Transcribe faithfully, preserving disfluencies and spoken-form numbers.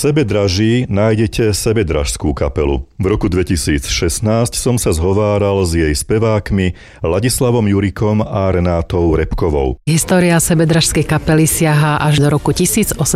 Sebedraží nájdete sebedražskú kapelu. V roku dvetisícšestnásť som sa zhováral s jej spevákmi Ladislavom Jurikom a Renátou Repkovou. História sebedražskej kapely siaha až do roku tisícosemdesiatdeväť.